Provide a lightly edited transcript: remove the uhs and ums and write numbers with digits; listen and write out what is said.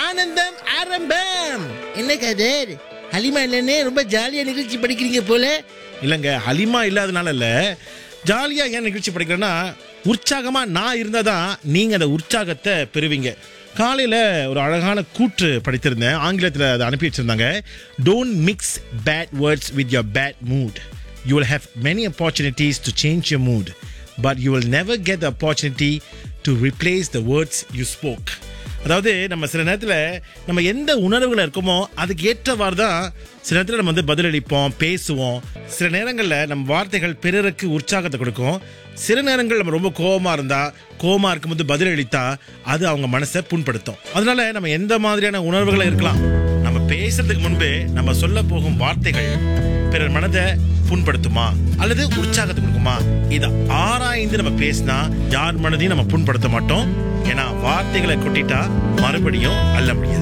ஆனந்தம் ஆரம்பம். என்ன கதர், ஹலிமா இல்லைன்னு ரொம்ப ஜாலியா நிகழ்ச்சி படிக்கிறீங்க போல. இல்லைங்க, ஹலிமா இல்லாதனால இல்ல, ஜாலியா ஏன் நிகழ்ச்சி படிக்கிறேன்னா உற்சாகமா நான் இருந்தாதான் நீங்க அந்த உற்சாகத்தை பெறுவீங்க. காலையில் ஒரு அழகான கூற்று படித்திருந்தேன், ஆங்கிலத்தில் அதை அனுப்பி வச்சிருந்தாங்க. Don't mix bad words with your bad mood. You will have many opportunities to change your mood, but you will never get the opportunity to replace the words you spoke. அதாவது நம்ம சில நேரத்தில் நம்ம எந்த உணர்வுகள் இருக்கோமோ அதுக்கு ஏற்றவாறு தான் சில நேரத்தில் நம்ம வந்து பதிலளிப்போம், பேசுவோம். சில நேரங்களில் நம்ம வார்த்தைகள் பிறருக்கு உற்சாகத்தை கொடுக்கும். சில நேரங்கள் நம்ம ரொம்ப கோபமா இருக்கும்போது பதிலளித்தா அது அவங்க மனசை புண்படுத்தும். அதனால நம்ம எந்த மாதிரியான உணர்வுகளை இருக்கலாம், நம்ம பேசுறதுக்கு முன்பு நம்ம சொல்ல போகும் வார்த்தைகள் பிறர் மனதை புண்படுத்துமா அல்லது உற்சாகத்தை கொடுக்குமா, இதை ஆராய்ந்து நம்ம பேசினா யார் மனதையும் நம்ம புண்படுத்த மாட்டோம். ஏன்னா வார்த்தைகளை கொட்டிட்டா மறுபடியும் அள்ள முடியாது.